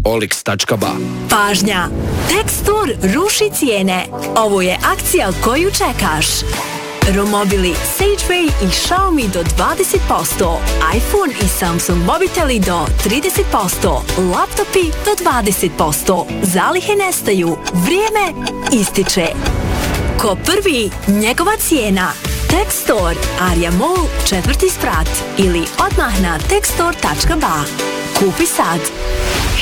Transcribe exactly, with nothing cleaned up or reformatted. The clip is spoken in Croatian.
olix tačka ba. Pažnja! Textor ruši cijene. Ovo je akcija koju čekaš. Romobili Sageway i Xiaomi do dvadeset posto, iPhone i Samsung mobiteli do trideset posto, laptopi do dvadeset posto. Zalihe nestaju, vrijeme ističe. Ko prvi, njegova cijena. Textor, Arja Mall, četvrti sprat ili odmah na textor tačka ba. Kupi sad.